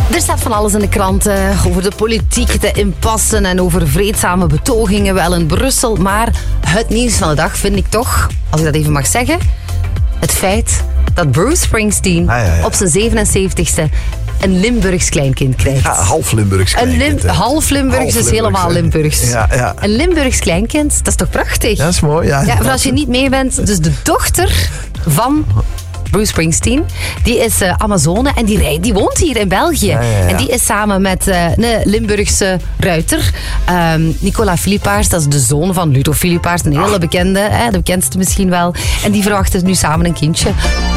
Er staat van alles in de kranten over de politiek, de impassen en over vreedzame betogingen wel in Brussel. Maar het nieuws van de dag vind ik toch, als ik dat even mag zeggen, het feit dat Bruce Springsteen op zijn 77ste een Limburgs kleinkind krijgt. Ja, half Limburgs kleinkind. Half Limburgs, dus helemaal Limburgs. Ja. Een Limburgs kleinkind, dat is toch prachtig? Ja, dat is mooi. Ja, voor als je niet mee bent, dus de dochter van Bruce Springsteen, die is Amazone en die woont hier in België. Ja. En die is samen met een Limburgse ruiter, Nicolas Philippaars, dat is de zoon van Ludo Philippaars, een hele bekende, de bekendste misschien wel. En die verwachten nu samen een kindje.